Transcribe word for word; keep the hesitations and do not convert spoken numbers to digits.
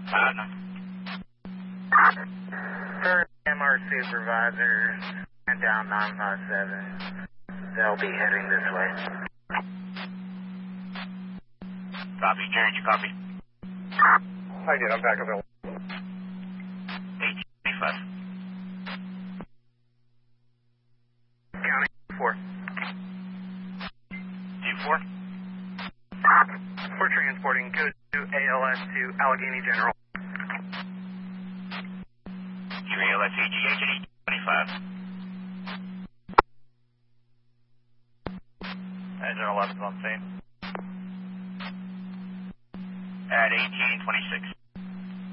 Uh, no. Sir, M R supervisors and down nine five seven. They'll be heading this way. Copy, Jerry, you copy? I did, I'm back available. eighteen twenty-five. County four. two four? We're transporting code to A L S to Allegheny General. Q A L S A G H eighteen twenty-five. Engine eleven's on scene.